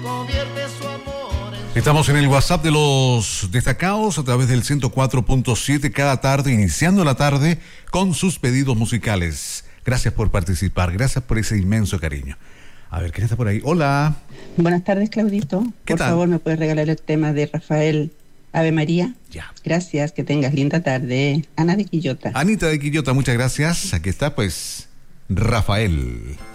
Estamos en el WhatsApp de los destacados a través del 104.7 cada tarde, iniciando la tarde con sus pedidos musicales. Gracias por participar, gracias por ese inmenso cariño. A ver, ¿quién está por ahí? Hola. Buenas tardes, Claudito. ¿Qué por tal? favor, ¿me puedes regalar el tema de Rafael Ave María? Ya. Gracias, que tengas linda tarde. Ana de Quillota. Anita de Quillota, muchas gracias. Aquí está, pues, Rafael.